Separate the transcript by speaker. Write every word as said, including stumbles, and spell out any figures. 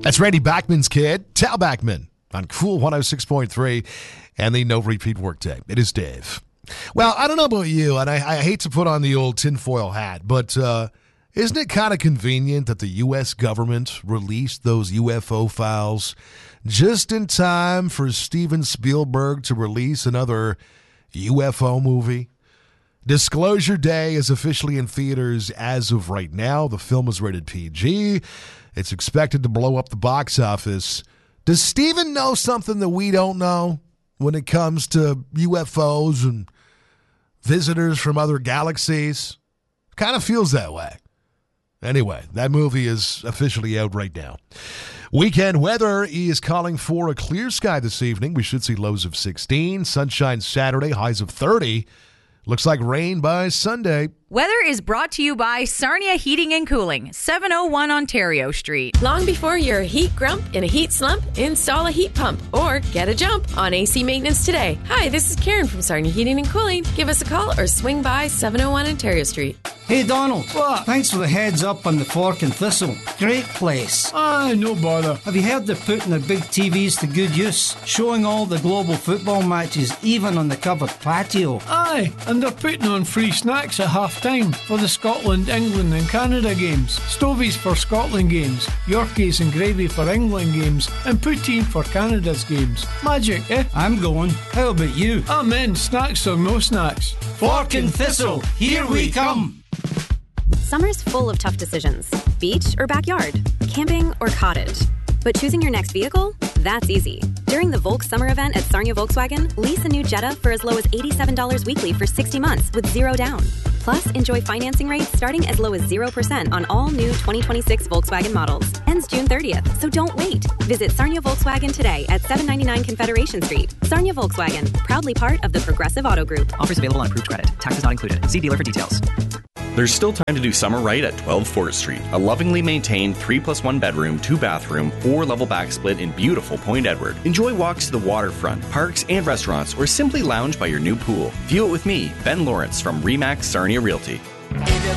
Speaker 1: That's Randy Bachman's kid, Tal Bachman, on Cool one oh six point three and the No Repeat Workday. It is Dave. Well, I don't know about you, and I, I hate to put on the old tinfoil hat, but uh, isn't it kind of convenient that the U S government released those U F O files just in time for Steven Spielberg to release another U F O movie? Disclosure Day is officially in theaters as of right now. The film is rated P G. It's expected to blow up the box office. Does Steven know something that we don't know when it comes to U F Os and visitors from other galaxies? Kind of feels that way. Anyway, that movie is officially out right now. Weekend weather is calling for a clear sky this evening. We should see lows of sixteen. Sunshine Saturday, highs of thirty. Looks like rain by Sunday.
Speaker 2: Weather is brought to you by Sarnia Heating and Cooling, seven oh one Ontario Street.
Speaker 3: Long before you're a heat grump in a heat slump, install a heat pump or get a jump on A C maintenance today. Hi, this is Karen from Sarnia Heating and Cooling. Give us a call or swing by seven oh one Ontario Street.
Speaker 4: Hey, Donald.
Speaker 5: What?
Speaker 4: Thanks for the heads up on the Fork and Thistle. Great place.
Speaker 5: Ah, no bother.
Speaker 4: Have you heard they're putting their big T Vs to good use? Showing all the global football matches, even on the covered patio.
Speaker 5: Aye, and they're putting on free snacks at half-time for the Scotland, England and Canada games. Stovies for Scotland games, Yorkies and gravy for England games, and poutine for Canada's games. Magic, eh?
Speaker 4: I'm going. How about you?
Speaker 5: Amen, snacks or no snacks.
Speaker 4: Fork and Thistle, here we come.
Speaker 6: Summer's full of tough decisions. Beach or backyard? Camping or cottage? But choosing your next vehicle? That's easy. During the Volk Summer event at Sarnia Volkswagen, lease a new Jetta for as low as eighty-seven dollars weekly for sixty months with zero down. Plus, enjoy financing rates starting as low as zero percent on all new twenty twenty-six Volkswagen models. Ends June thirtieth, so don't wait. Visit Sarnia Volkswagen today at seven ninety-nine Confederation Street. Sarnia Volkswagen, proudly part of the Progressive Auto Group.
Speaker 7: Offers available on approved credit. Taxes not included. See dealer for details.
Speaker 8: There's still time to do summer right at twelve Fort Street, a lovingly maintained three plus one bedroom, two bathroom, four level back split in beautiful Point Edward. Enjoy walks to the waterfront, parks and restaurants, or simply lounge by your new pool. View it with me, Ben Lawrence from Remax Sarnia Realty.
Speaker 9: If you